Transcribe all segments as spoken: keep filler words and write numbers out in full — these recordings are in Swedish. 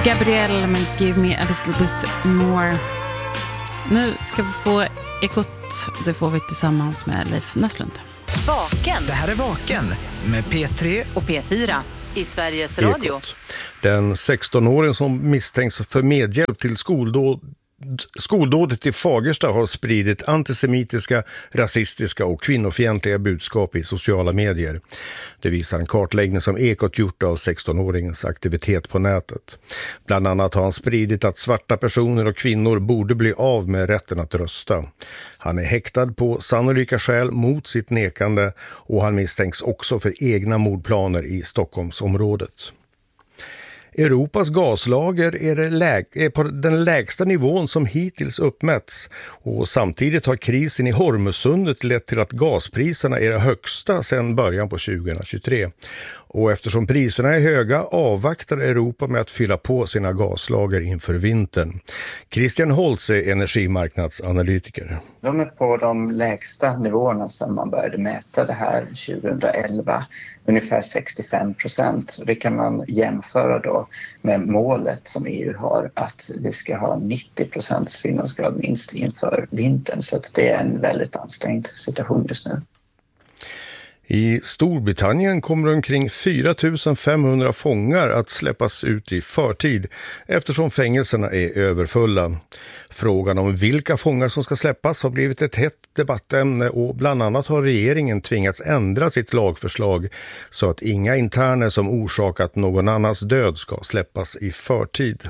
Gabrielle med Give Me a Little Bit More. Nu ska vi få Ekot. Det får vi tillsammans med Leif Näslund. Vaken. Det här är Vaken med P tre och P fyra i Sveriges Radio. Ekot. Den sexton-åringen som misstänks för medhjälp till skoldåd Skoldådet i Fagersta har spridit antisemitiska, rasistiska och kvinnofientliga budskap i sociala medier. Det visar en kartläggning som Ekot gjort av sexton-åringens aktivitet på nätet. Bland annat har han spridit att svarta personer och kvinnor borde bli av med rätten att rösta. Han är häktad på sannolika skäl mot sitt nekande och han misstänks också för egna mordplaner i Stockholmsområdet. Europas gaslager är, det läg- är på den lägsta nivån som hittills uppmätts och samtidigt har krisen i Hormuzsundet lett till att gaspriserna är de högsta sedan början på tjugohundratjugotre. Och eftersom priserna är höga avvaktar Europa med att fylla på sina gaslager inför vintern. Christian Holtz är energimarknadsanalytiker. De är på de lägsta nivåerna sedan man började mäta det här tjugohundraelva, ungefär sextiofem procent. Det kan man jämföra då med målet som E U har att vi ska ha nittio procent fyllnadsgrad minst inför vintern. Så att det är en väldigt ansträngd situation just nu. I Storbritannien kommer omkring fyra tusen femhundra fångar att släppas ut i förtid eftersom fängelserna är överfulla. Frågan om vilka fångar som ska släppas har blivit ett hett debattämne och bland annat har regeringen tvingats ändra sitt lagförslag så att inga interner som orsakat någon annans död ska släppas i förtid.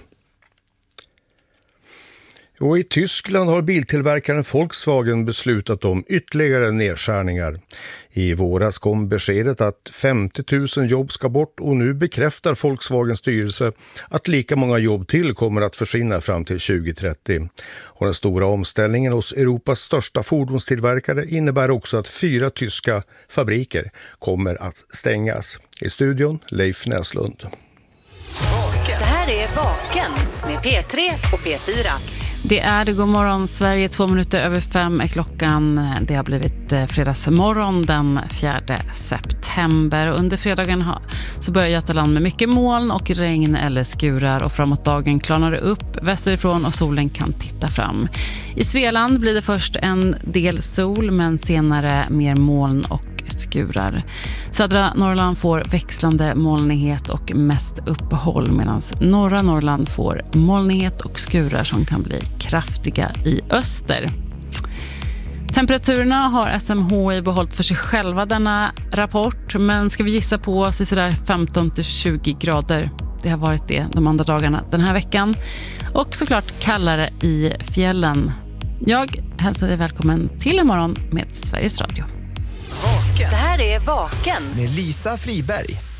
Och i Tyskland har biltillverkaren Volkswagen beslutat om ytterligare nedskärningar. I våras kom beskedet att femtio tusen jobb ska bort och nu bekräftar Volkswagens styrelse att lika många jobb till kommer att försvinna fram till tjugohundratrettio. Och den stora omställningen hos Europas största fordonstillverkare innebär också att fyra tyska fabriker kommer att stängas. I studion Leif Näslund. Det här är Vaken med P tre och P fyra. Det är det. God morgon Sverige, två minuter över fem är klockan. Det har blivit fredagsmorgon den fjärde september. Under fredagen så börjar Götaland med mycket moln och regn eller skurar. Och framåt dagen klarnar det upp västerifrån och solen kan titta fram. I Svealand blir det först en del sol men senare mer moln och skurar. Södra Norrland får växlande molnighet och mest uppehåll medan norra Norrland får molnighet och skurar som kan bli kraftiga i öster. Temperaturerna har S M H I behållit för sig själva denna rapport, men ska vi gissa på så sådär femton till tjugo grader. Det har varit det de andra dagarna den här veckan och såklart kallare i fjällen. Jag hälsar dig välkommen till imorgon med Sveriges Radio. Det här är Vaken med Lisa Friberg.